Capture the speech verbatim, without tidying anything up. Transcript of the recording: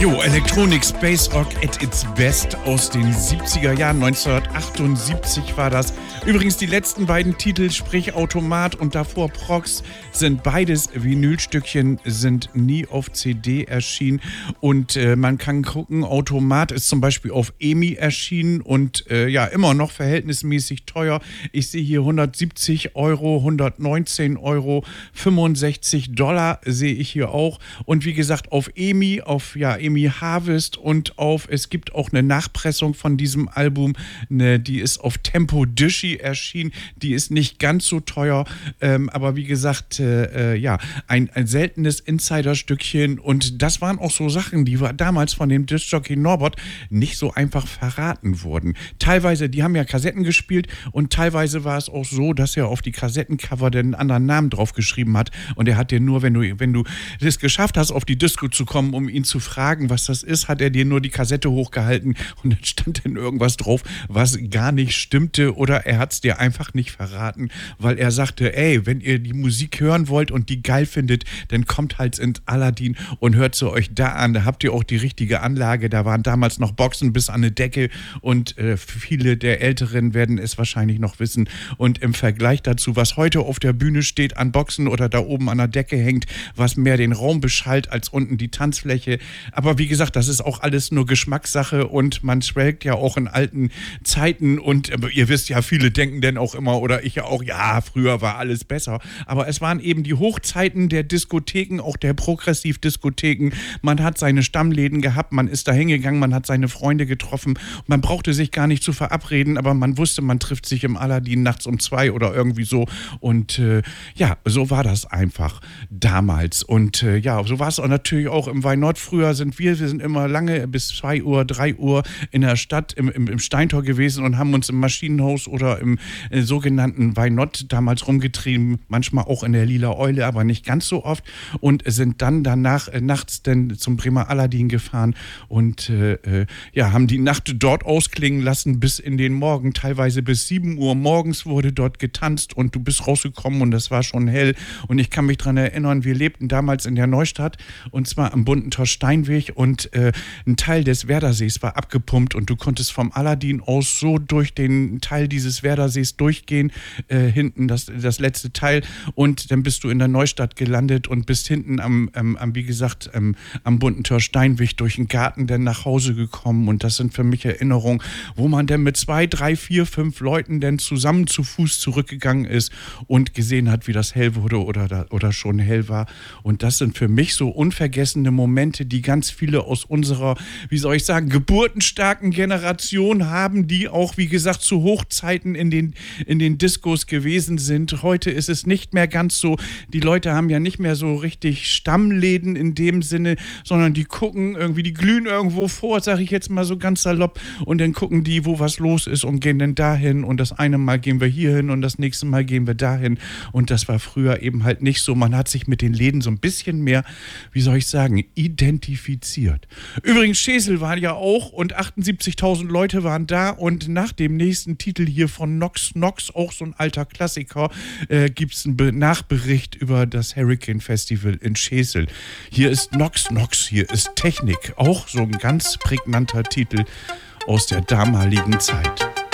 Jo, Electronic Space Rock at its best aus den siebziger Jahren, neunzehnhundertachtundsiebzig war das. Übrigens die letzten beiden Titel, sprich Automat und davor Prox, sind beides Vinylstückchen, sind nie auf C D erschienen. Und äh, man kann gucken, Automat ist zum Beispiel auf E M I erschienen und äh, ja, immer noch verhältnismäßig teuer. Ich sehe hier hundertsiebzig Euro, hundertneunzehn Euro, fünfundsechzig Dollar sehe ich hier auch. Und wie gesagt, auf E M I, auf ja, E M I Harvest und auf, es gibt auch eine Nachpressung von diesem Album, ne, die ist auf Tempo Dishy erschienen, die ist nicht ganz so teuer, ähm, aber wie gesagt, äh, ja, ein, ein seltenes Insiderstückchen und das waren auch so Sachen, die war damals von dem Discjockey Norbert nicht so einfach verraten wurden. Teilweise, die haben ja Kassetten gespielt und teilweise war es auch so, dass er auf die Kassettencover den anderen Namen draufgeschrieben hat und er hat dir nur, wenn du, wenn du es geschafft hast, auf die Disco zu kommen, um ihn zu fragen, was das ist, hat er dir nur die Kassette hochgehalten und dann stand dann irgendwas drauf, was gar nicht stimmte oder er hat es dir einfach nicht verraten, weil er sagte, ey, wenn ihr die Musik hören wollt und die geil findet, dann kommt halt ins Aladdin und hört sie euch da an, da habt ihr auch die richtige Anlage, da waren damals noch Boxen bis an eine Decke und äh, viele der Älteren werden es wahrscheinlich noch wissen und im Vergleich dazu, was heute auf der Bühne steht an Boxen oder da oben an der Decke hängt, was mehr den Raum beschallt als unten die Tanzfläche, aber wie gesagt, das ist auch alles nur Geschmackssache und man schwelgt ja auch in alten Zeiten und aber ihr wisst ja, viele denken denn auch immer oder ich ja auch, ja, früher war alles besser, aber es waren eben die Hochzeiten der Diskotheken, auch der Progressivdiskotheken, man hat seine Stammläden gehabt, man ist da hingegangen, man hat seine Freunde getroffen, man brauchte sich gar nicht zu verabreden, aber man wusste, man trifft sich im Aladdin nachts um zwei oder irgendwie so und äh, ja, so war das einfach damals und äh, ja, so war es auch natürlich auch im Why Not. Früher sind wir, wir sind immer lange bis zwei Uhr, drei Uhr in der Stadt im, im, im Steintor gewesen und haben uns im Maschinenhaus oder im äh, sogenannten Why Not damals rumgetrieben, manchmal auch in der Lila Eule, aber nicht ganz so oft und sind dann danach äh, nachts dann zum Bremer Aladdin gefahren und äh, äh, ja, haben die Nacht dort ausklingen lassen bis in den Morgen, teilweise bis sieben Uhr morgens wurde dort getanzt und du bist rausgekommen und das war schon hell und ich kann mich daran erinnern, wir lebten damals in der Neustadt und zwar am Bunten Tor Steinweg und äh, ein Teil des Werdersees war abgepumpt und du konntest vom Aladdin aus so durch den Teil dieses Werdersees durchgehen, äh, hinten das, das letzte Teil und dann bist du in der Neustadt gelandet und bist hinten am, am, am wie gesagt, am, am Bunten Tor Steinweg durch den Garten dann nach Hause gekommen und das sind für mich Erinnerungen, wo man dann mit zwei, drei, vier, fünf Leuten dann zusammen zu Fuß zurückgegangen ist und gesehen hat, wie das hell wurde oder, oder schon hell war und das sind für mich so unvergessene Momente, die ganz viele aus unserer, wie soll ich sagen, geburtenstarken Generation haben, die auch, wie gesagt, zu Hochzeiten in den, in den Diskos gewesen sind. Heute ist es nicht mehr ganz so, die Leute haben ja nicht mehr so richtig Stammläden in dem Sinne, sondern die gucken irgendwie, die glühen irgendwo vor, sage ich jetzt mal so ganz salopp, und dann gucken die, wo was los ist und gehen dann dahin und das eine Mal gehen wir hier hin und das nächste Mal gehen wir dahin und das war früher eben halt nicht so. Man hat sich mit den Läden so ein bisschen mehr, wie soll ich sagen, identifiziert. Übrigens, Schesel war ja auch und achtundsiebzigtausend Leute waren da und nach dem nächsten Titel hier von Nox Nox, auch so ein alter Klassiker, äh, gibt es einen Be- Nachbericht über das Hurricane Festival in Schesel. Hier ist Nox Nox, hier ist Technik, auch so ein ganz prägnanter Titel aus der damaligen Zeit.